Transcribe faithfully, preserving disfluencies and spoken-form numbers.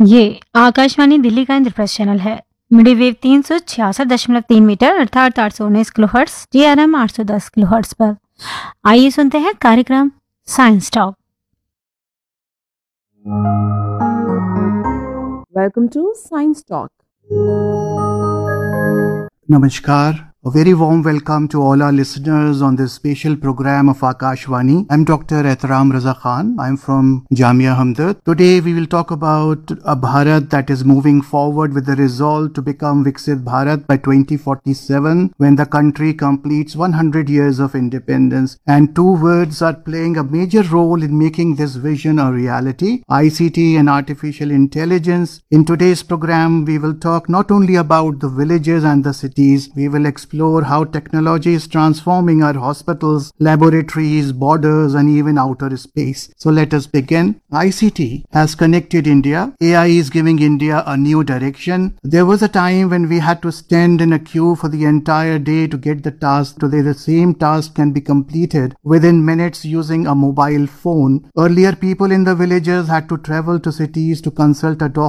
ये आकाशवाणी दिल्ली का इंद्रप्रस्थ चैनल है। मीडियम वेव तीन सौ छियासठ दशमलव तीन मीटर अर्थात आठ सौ उन्नीस किलो हर्ट्स, जी आर एम आठ सौ दस किलो हर्ट्स पर। आइए सुनते हैं कार्यक्रम science talk. Welcome to Science Talk. Namaskar. A very warm welcome to all our listeners on this special program of Akashvani. I'm Doctor Ehtaram Raza Khan. I'm from Jamia Hamdard. Today we will talk about a Bharat that is moving forward with the resolve to become Viksit Bharat by twenty forty-seven, when the country completes one hundred years of independence. And two words are playing a major role in making this vision a reality: I C T and artificial intelligence. In today's program, we will talk not only about the villages and the cities, we will explore Explore how technology is transforming our hospitals, laboratories, borders, and even outer space. So let us begin. I C T has connected India. A I is giving India a new direction. There was a time when we had to stand in a queue for the entire day to get the task. Today, the same task can be completed within minutes using a mobile phone. Earlier, people in the villages had to travel to cities to consult a doctor